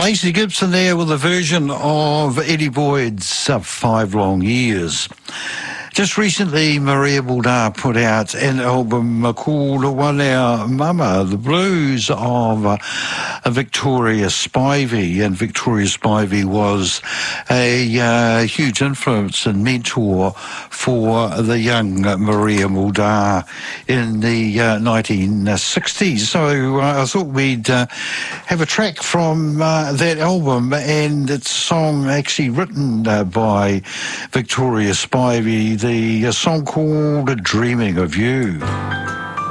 Lacey Gibson there with a version of Eddie Boyd's 5 Long Years. Just recently, Maria Muldaur put out an album called One Hour Mama, the blues of Victoria Spivey. And Victoria Spivey was a huge influence and mentor for the young Maria Muldaur in the 1960s. So I thought we'd have a track from that album, and it's a song actually written by Victoria Spivey, the song called Dreaming of You.